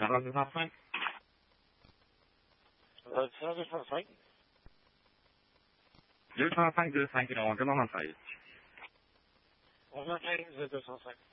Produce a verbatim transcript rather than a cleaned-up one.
Charles deux cent cinq. Euh, Charles deux cent cinq. deux cent cinq, deux cent cinq, on demande en seize. On va faire deux cent cinq.